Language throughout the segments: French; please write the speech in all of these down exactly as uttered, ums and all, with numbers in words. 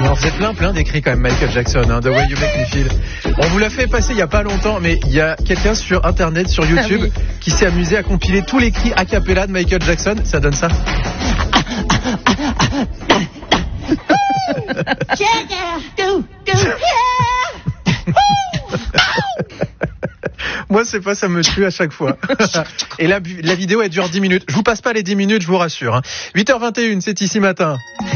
Alors vous êtes plein plein d'écrits quand même, Michael Jackson, hein, The Way You Make Me Feel. On vous l'a fait passer il y a pas longtemps, mais il y a quelqu'un sur internet, sur YouTube, ah oui, qui s'est amusé à compiler tous les cris a cappella de Michael Jackson. Ça donne ça. Moi, c'est pas, ça me tue à chaque fois. Et la, la vidéo, elle dure dix minutes. Je vous passe pas les dix minutes, je vous rassure. Hein. huit heures vingt et un, c'est ici matin.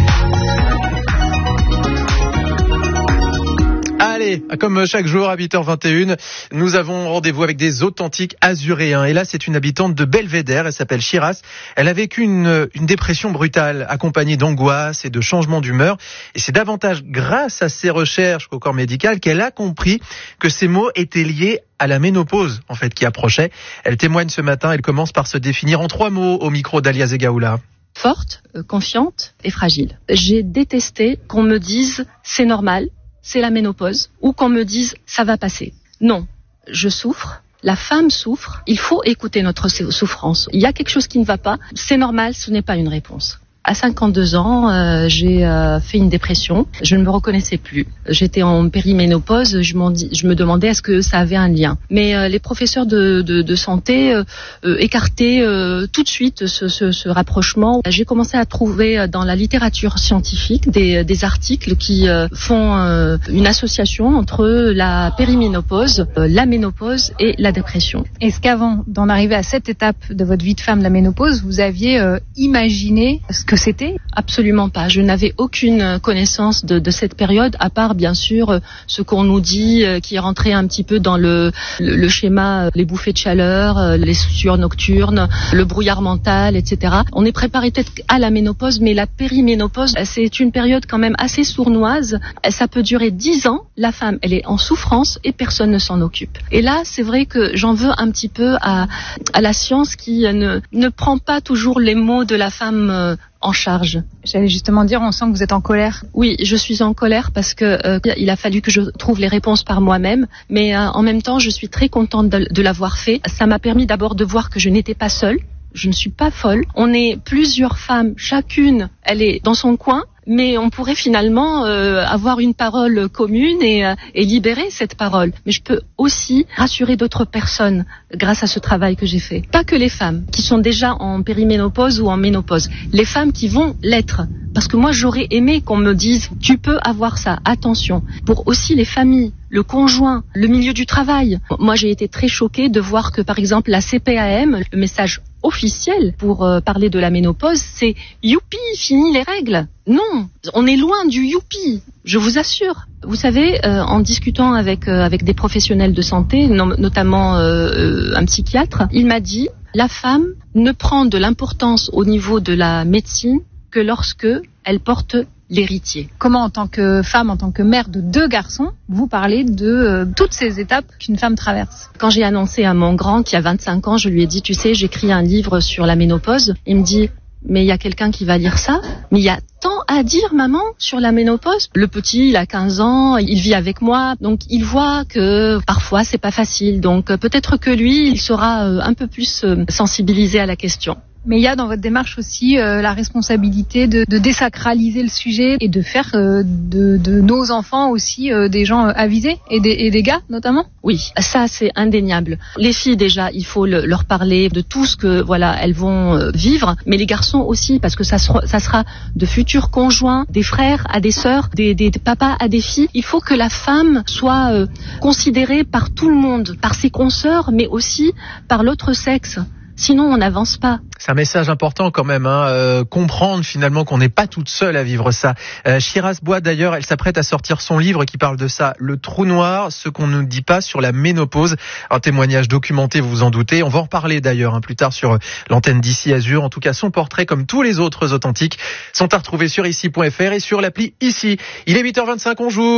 Allez, comme chaque jour à huit heures vingt et un, nous avons rendez-vous avec des authentiques azuréens. Et là, c'est une habitante de Belvédère, elle s'appelle Shiraz. Elle a vécu une, une dépression brutale, accompagnée d'angoisse et de changements d'humeur. Et c'est davantage grâce à ses recherches au corps médical qu'elle a compris que ces maux étaient liés à la ménopause, en fait, qui approchait. Elle témoigne ce matin, elle commence par se définir en trois mots au micro d'Alia Zegaoula. Forte, confiante et fragile. J'ai détesté qu'on me dise « c'est normal ». C'est la ménopause, ou qu'on me dise « ça va passer ». Non, je souffre, la femme souffre, il faut écouter notre souffrance. Il y a quelque chose qui ne va pas, c'est normal, ce n'est pas une réponse. À cinquante-deux ans, euh, j'ai euh, fait une dépression. Je ne me reconnaissais plus. J'étais en périménopause. Je, m'en dis, je me demandais est-ce que ça avait un lien. Mais euh, les professeurs de, de, de santé euh, euh, écartaient euh, tout de suite ce, ce, ce rapprochement. J'ai commencé à trouver dans la littérature scientifique des, des articles qui euh, font euh, une association entre la périménopause, euh, la ménopause et la dépression. Est-ce qu'avant d'en arriver à cette étape de votre vie de femme, la ménopause, vous aviez euh, imaginé ce que c'était ? Absolument pas. Je n'avais aucune connaissance de, de cette période, à part bien sûr ce qu'on nous dit, euh, qui est rentré un petit peu dans le, le, le schéma, euh, les bouffées de chaleur, euh, les sueurs nocturnes, le brouillard mental, et cetera. On est préparé peut-être à la ménopause, mais la périménopause, c'est une période quand même assez sournoise. Ça peut durer dix ans. La femme, elle est en souffrance et personne ne s'en occupe. Et là, c'est vrai que j'en veux un petit peu à, à la science qui ne, ne prend pas toujours les mots de la femme euh, en charge. J'allais justement dire, on sent que vous êtes en colère. Oui, je suis en colère parce que euh, il a fallu que je trouve les réponses par moi-même, mais euh, en même temps, je suis très contente de, de l'avoir fait. Ça m'a permis d'abord de voir que je n'étais pas seule. Je ne suis pas folle. On est plusieurs femmes, chacune, elle est dans son coin. Mais on pourrait finalement euh, avoir une parole commune et, euh, et libérer cette parole. Mais je peux aussi rassurer d'autres personnes grâce à ce travail que j'ai fait. Pas que les femmes qui sont déjà en périménopause ou en ménopause. Les femmes qui vont l'être. Parce que moi, j'aurais aimé qu'on me dise « tu peux avoir ça, attention ». Pour aussi les familles, le conjoint, le milieu du travail. Moi, j'ai été très choquée de voir que, par exemple, la C P A M, le message officiel pour euh, parler de la ménopause, c'est « youpi, fini les règles ». Non, on est loin du youpi, je vous assure. Vous savez, euh, en discutant avec euh, avec des professionnels de santé, no- notamment euh, un psychiatre, il m'a dit « la femme ne prend de l'importance au niveau de la médecine que lorsque elle porte l'héritier ». Comment, en tant que femme, en tant que mère de deux garçons, vous parlez de euh, toutes ces étapes qu'une femme traverse ? Quand j'ai annoncé à mon grand qui a vingt-cinq ans, je lui ai dit « tu sais, j'écris un livre sur la ménopause ». Il me dit « mais il y a quelqu'un qui va lire ça ? Mais il y a tant à dire, maman, sur la ménopause. Le petit, il a quinze ans, il vit avec moi, donc il voit que parfois c'est pas facile. Donc peut-être que lui, il sera un peu plus sensibilisé à la question. » Mais il y a dans votre démarche aussi euh, la responsabilité de, de désacraliser le sujet et de faire euh, de, de nos enfants aussi euh, des gens euh, avisés et des, et des gars notamment. Oui, ça c'est indéniable. Les filles déjà, il faut le, leur parler de tout ce que voilà elles vont euh, vivre, mais les garçons aussi parce que ça sera, ça sera de futurs conjoints, des frères à des sœurs, des, des, des papas à des filles. Il faut que la femme soit euh, considérée par tout le monde, par ses consoeurs, mais aussi par l'autre sexe. Sinon, on n'avance pas. C'est un message important quand même, hein, euh, comprendre finalement qu'on n'est pas toute seule à vivre ça. Euh, Shiraz Bois d'ailleurs, elle s'apprête à sortir son livre qui parle de ça, Le Trou Noir, ce qu'on ne dit pas sur la ménopause. Un témoignage documenté, vous vous en doutez. On va en reparler d'ailleurs hein, plus tard sur l'antenne d'Ici Azur. En tout cas, son portrait, comme tous les autres authentiques, sont à retrouver sur ici point f r et sur l'appli Ici. Il est huit heures vingt-cinq, on joue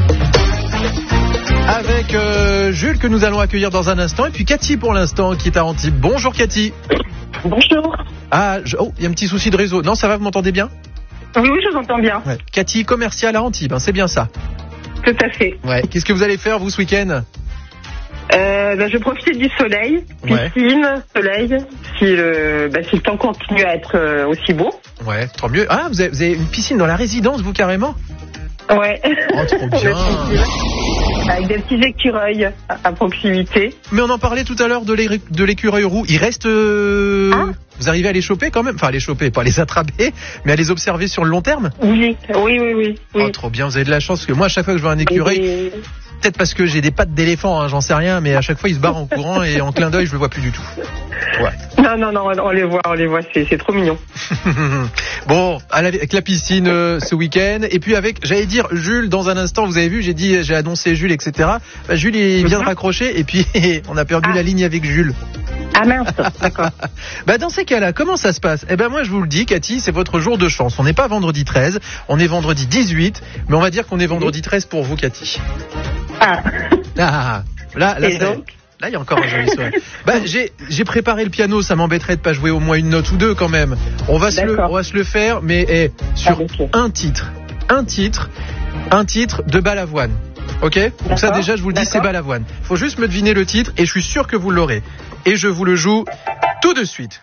avec euh, Jules que nous allons accueillir dans un instant et puis Cathy pour l'instant qui est à Antibes. Bonjour Cathy. Bonjour. Ah, je... oh, il y a un petit souci de réseau. Non, ça va, vous m'entendez bien ? Oui, oui, je vous entends bien. Ouais. Cathy, commerciale à Antibes, hein, c'est bien ça. Tout à fait. Ouais. Qu'est-ce que vous allez faire vous ce week-end ? euh, bah, Je vais profiter du soleil, piscine, ouais. soleil, si le, bah, si le temps continue à être euh, aussi beau. Ouais, tant mieux. Ah, vous avez, vous avez une piscine dans la résidence, vous carrément ? Ouais. Oh, trop bien. Avec des petits écureuils à, à proximité. Mais on en parlait tout à l'heure de, l'é- de l'écureuil roux. Il reste... Euh... Ah. Vous arrivez à les choper quand même? Enfin, à les choper, pas à les attraper, mais à les observer sur le long terme? Oui, oui, oui, oui. oui. Oh, trop bien, vous avez de la chance, parce que moi, à chaque fois que je vois un écureuil... Et... Peut-être parce que j'ai des pattes d'éléphant, hein, j'en sais rien, mais à chaque fois il se barre en courant et en clin d'œil je le vois plus du tout. Ouais. Non, non, non, on les voit, on les voit, c'est, c'est trop mignon. Bon, avec la piscine euh, ce week-end, et puis avec, j'allais dire Jules, dans un instant, vous avez vu, j'ai dit, j'ai annoncé Jules, et cetera. Bah, Jules il vient de raccrocher et puis on a perdu ah. la ligne avec Jules. Ah mince, d'accord. Bah dans ces cas-là, comment ça se passe? Eh ben moi je vous le dis, Cathy, c'est votre jour de chance. On n'est pas vendredi treize, on est vendredi dix-huit, mais on va dire qu'on est vendredi treize pour vous, Cathy. Ah. Ah, là, là, Et ça, donc là, il y a encore un joli soir. Bah, j'ai, j'ai préparé le piano, ça m'embêterait de pas jouer au moins une note ou deux quand même. On va se le, on va se le faire, mais eh, sur ah, un titre, un titre, un titre de Balavoine. Ok? Donc ça déjà, je vous le dis, D'accord. c'est Balavoine. Faut juste me deviner le titre et je suis sûr que vous l'aurez. Et je vous le joue tout de suite.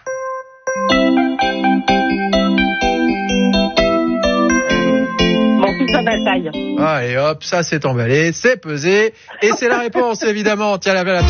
Mon fils à bataille. Ah, et hop, ça c'est emballé, c'est pesé, et c'est la réponse évidemment. Tiens, la, la,